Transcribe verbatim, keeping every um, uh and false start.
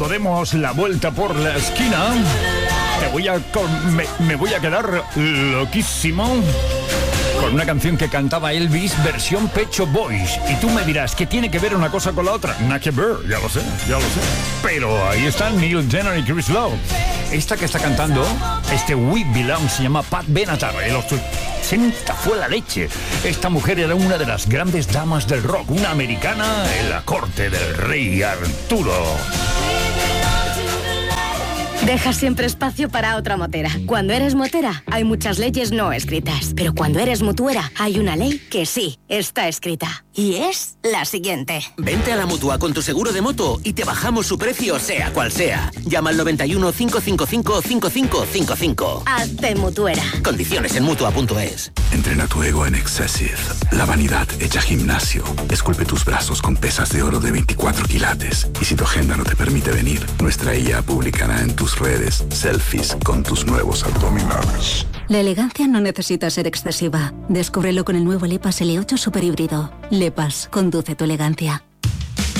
cuando demos la vuelta por la esquina, te voy a con, me, me voy a quedar loquísimo con una canción que cantaba Elvis, versión Pet Shop Boys. Y tú me dirás, ¿qué tiene que ver una cosa con la otra? Nada que ver, ya lo sé, ya lo sé. Pero ahí están Neil Tennant y Chris Lowe. Esta que está cantando, este We Belong, se llama Pat Benatar. En los sesenta fue la leche. Esta mujer era una de las grandes damas del rock, una americana en la corte del rey Arturo. Deja siempre espacio para otra motera. Cuando eres motera, hay muchas leyes no escritas. Pero cuando eres mutuera, hay una ley que sí está escrita. Y es la siguiente. Vente a la Mutua con tu seguro de moto y te bajamos su precio sea cual sea. Llama al noventa y uno, cinco cinco cinco, cinco cinco cinco cinco. Hazte mutuera. Condiciones en mutua punto es. Entrena tu ego en Excessive. La vanidad hecha gimnasio. Esculpe tus brazos con pesas de oro de veinticuatro quilates. Y si tu agenda no te permite venir, nuestra I A publicará en tus redes selfies con tus nuevos abdominales. La elegancia no necesita ser excesiva. Descúbrelo con el nuevo Lepas L ocho Super Híbrido. Lepas, conduce tu elegancia.